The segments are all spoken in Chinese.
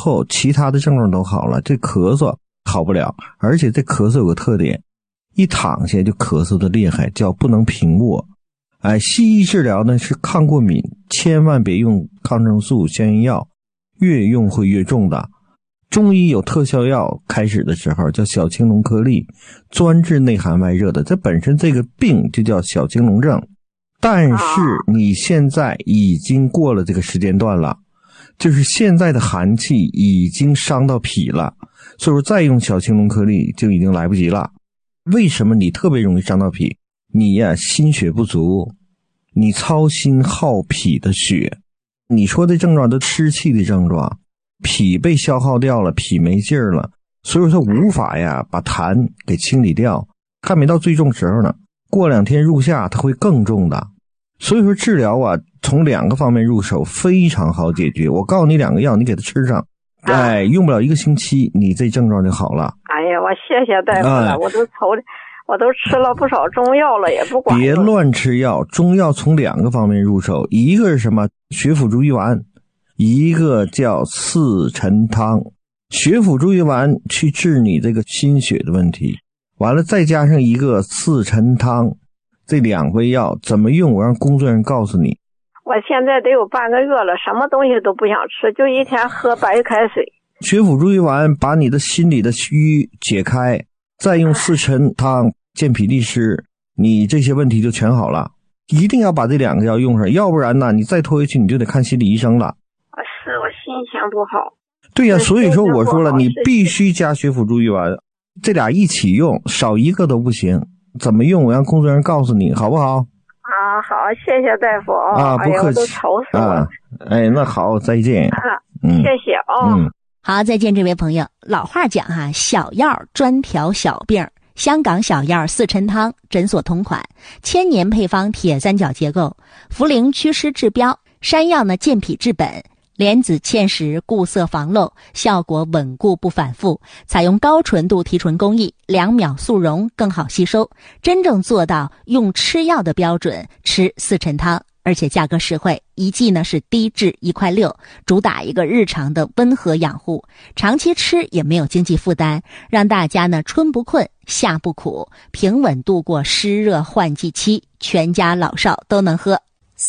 后，其他的症状都好了，这咳嗽好不了，而且这咳嗽有个特点，一躺下就咳嗽的厉害，叫不能平卧。西医治疗呢是抗过敏，千万别用抗生素、消炎药，越用会越重的。中医有特效药，开始的时候叫小青龙颗粒，专治内寒外热的，这本身这个病就叫小青龙症。但是你现在已经过了这个时间段了，就是现在的寒气已经伤到脾了，所以说再用小青龙颗粒就已经来不及了。为什么你特别容易伤到脾？你呀，心血不足，你操心耗脾的血。你说的症状都湿气的症状，脾被消耗掉了，脾没劲儿了，所以说它无法呀把痰给清理掉，还没到最重时候呢，过2天入夏它会更重的。所以说治疗啊，从2个方面入手非常好解决。我告诉你2个药，你给它吃上，用不了1个星期，你这症状就好了。 哎呀，我谢谢大夫了，我都吃了不少中药了，也不管。 别乱吃药，中药从2个方面入手，一个是什么？血府逐瘀丸，一个叫四陈汤。血府逐瘀丸去治你这个心血的问题，完了再加上一个四陈汤。这2味药怎么用，我让工作人员告诉你。 我现在得有半个月了，什么东西都不想吃，就一天喝白开水。 血府逐瘀丸把你的心里的瘀解开，再用四陈汤健脾利湿，你这些问题就全好了。一定要把这2个药用上，要不然呢，你再拖回去你就得看心理医生了。 是我心情不好。 对呀，所以说我说了，你必须加血府逐瘀丸，这俩一起用，少一个都不行。怎么用，我让工作人员告诉你，好不好？ 好，谢谢大夫不客气。 我都愁死了。 那好，再见。 谢谢好，再见这位朋友。老话讲小药专调小病，香港小药四陈汤，诊所同款，1000年配方，铁三角结构，茯苓祛湿治标，山药呢健脾治本，莲子芡实固色防漏，效果稳固不反复，采用高纯度提纯工艺，2秒速溶，更好吸收，真正做到用吃药的标准吃四陈汤，而且价格实惠，一剂呢是低至1.6块，主打一个日常的温和养护，长期吃也没有经济负担，让大家呢春不困，夏不苦，平稳度过湿热换季期，全家老少都能喝。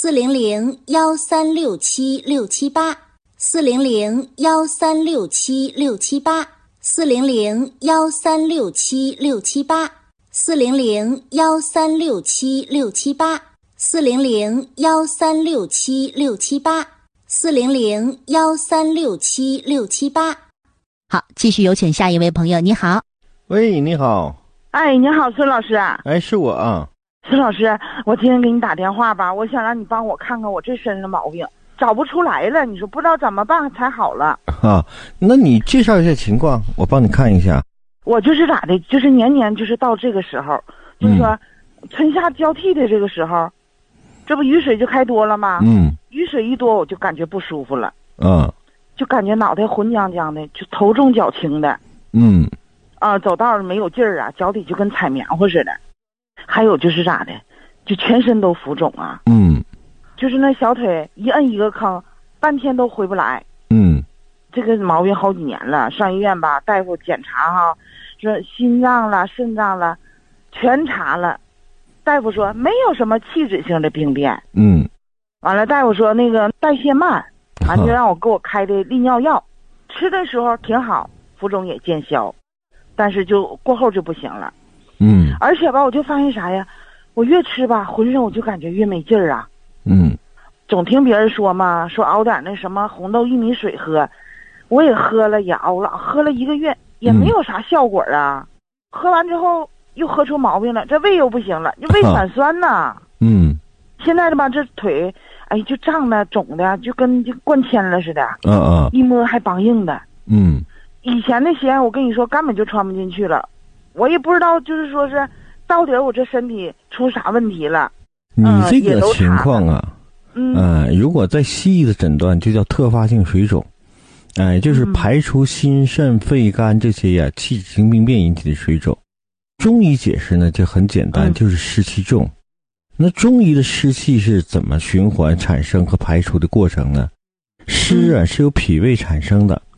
400-1367-678 400-1367-678 400-1367-678 400-1367-678 400-1367-678 400-1367-678。 好，继续有请下一位朋友。你好。 喂，你好。 你好，孙老师。 是我啊。 孙老师，我今天给你打电话吧，我想让你帮我看看我这身上的毛病，找不出来了，你说不知道怎么办才好了。 那你介绍一下情况，我帮你看一下。 我就是咋的，就是年年就是到这个时候，就是说春夏交替的这个时候，这不雨水就开多了吗？雨水一多我就感觉不舒服了。就感觉脑袋浑浆浆的，就头重脚轻的。走道没有劲儿啊，脚底就跟踩棉花似的。还有就是咋的，就全身都浮肿啊。就是那小腿一摁一个坑，半天都回不来。这个毛病好几年了，上医院吧，大夫检查说心脏了、肾脏了，全查了。大夫说没有什么器质性的病变。完了，大夫说那个代谢慢，就让我给我开的利尿药，吃的时候挺好，浮肿也见消，但是就过后就不行了。而且吧，我就发现啥呀，我越吃吧，浑身我就感觉越没劲儿啊。总听别人说嘛，说熬点那什么红豆薏米水喝，我也喝了，也熬了，喝了1个月也没有啥效果啊。喝完之后又喝出毛病了，这胃又不行了，就胃反酸呐。现在的吧，这腿就胀的肿的，就跟灌铅了似的。一摸还梆硬的。以前的鞋我跟你说根本就穿不进去了，我也不知道就是说是到底我这身体出啥问题了。 你这个情况如果在西医的诊断就叫特发性水肿，就是排除心肾肺肝这些器质性病变引起的水肿。中医解释呢就很简单，就是湿气重。那中医的湿气是怎么循环产生和排除的过程呢？湿是由脾胃产生的，